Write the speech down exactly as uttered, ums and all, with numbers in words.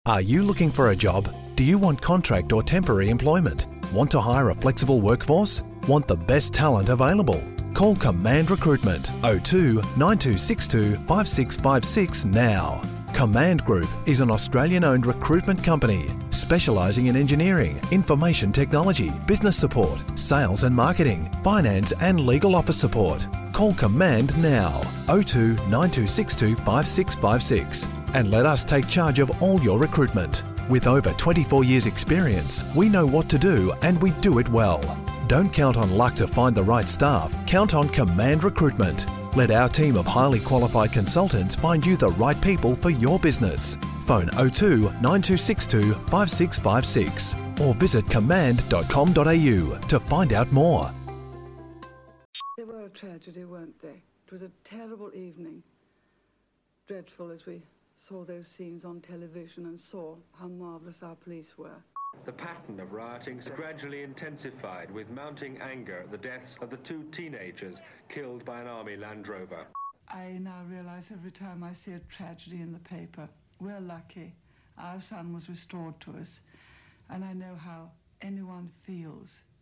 Are you looking for a job? Do you want contract or temporary employment? Want to hire a flexible workforce? Want the best talent available? Call Command Recruitment oh two nine two six two five six five six now. Command Group is an Australian-owned recruitment company specialising in engineering, information technology, business support, sales and marketing, finance and legal office support. Call Command now oh two nine two six two five six five six and let us take charge of all your recruitment. With over twenty-four years experience, we know what to do and we do it well. Don't count on luck to find the right staff. Count on Command Recruitment. Let our team of highly qualified consultants find you the right people for your business. Phone oh two nine two six two five six five six or visit command dot com dot a u to find out more. They were a tragedy, weren't they? It was a terrible evening. Dreadful as we saw those scenes on television and saw how marvellous our police were. The pattern of rioting gradually intensified with mounting anger at the deaths of the two teenagers killed by an army Land Rover. I now realise every time I see a tragedy in the paper, we're lucky. Our son was restored to us, and I know how anyone feels